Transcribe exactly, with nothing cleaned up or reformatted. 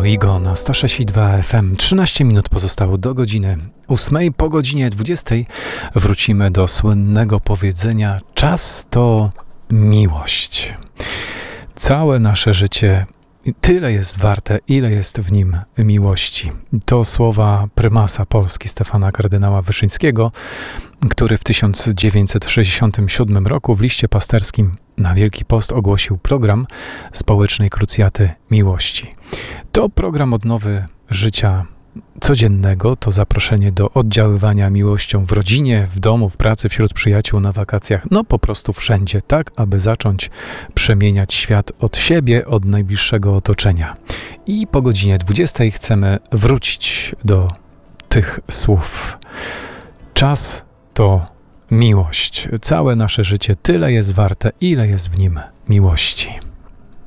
Radio Igo na sto sześć i dwa F M. trzynaście minut pozostało do godziny ósmej. Po godzinie dwudziestej wrócimy do słynnego powiedzenia: czas to miłość. Całe nasze życie tyle jest warte, ile jest w nim miłości. To słowa prymasa Polski Stefana kardynała Wyszyńskiego, który w tysiąc dziewięćset sześćdziesiątym siódmym roku w liście pasterskim na Wielki Post ogłosił program społecznej krucjaty miłości. To program odnowy życia codziennego, to zaproszenie do oddziaływania miłością w rodzinie, w domu, w pracy, wśród przyjaciół, na wakacjach, no po prostu wszędzie, tak aby zacząć przemieniać świat od siebie, od najbliższego otoczenia. I po godzinie dwudziestej chcemy wrócić do tych słów. Czas to miłość. Całe nasze życie tyle jest warte, ile jest w nim miłości.